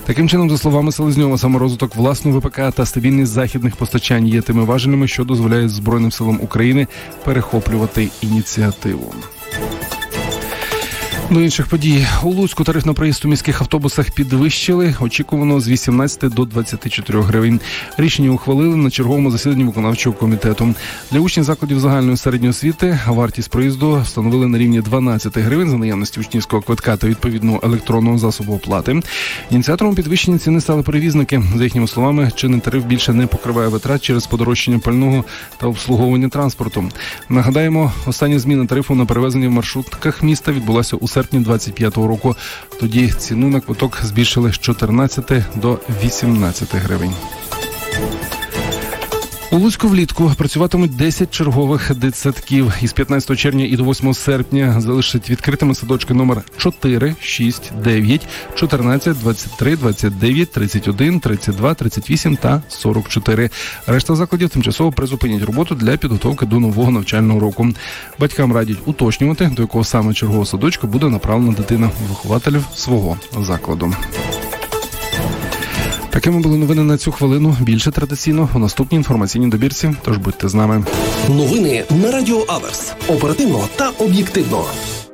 Таким чином, за словами Селезньова, саморозвиток власного ВПК та стабільність західних постачань є тими важелями, що дозволяють Збройним силам України перехоплювати ініціативу. До інших подій. У Луцьку тариф на проїзд у міських автобусах підвищили, очікувано з 18 до 24 гривень. Рішення ухвалили на черговому засіданні виконавчого комітету. Для учнів закладів загальної середньої освіти вартість проїзду встановили на рівні 12 гривень за наявності учнівського квитка та відповідного електронного засобу оплати. Ініціатором підвищення ціни стали перевізники. За їхніми словами, чинний тариф більше не покриває витрат через подорожчання пального та обслуговування транспорту. Нагадаємо, остання зміна тарифу на перевезення в маршрутках міста відбулася у серпні 25-го року. Тоді ціну на квиток збільшили з 14 до 18 гривень. У Луцьку влітку працюватимуть 10 чергових дитсадків. Із 15 червня і до 8 серпня залишать відкритими садочки номер 4, 6, 9, 14, 23, 29, 31, 32, 38 та 44. Решта закладів тимчасово призупинять роботу для підготовки до нового навчального року. Батькам радять уточнювати, до якого саме чергового садочка буде направлена дитина вихователів свого закладу. Такими були новини на цю хвилину. Більше традиційно у наступній інформаційній добірці, тож будьте з нами. Новини на Радіо Аверс. Оперативно та об'єктивно.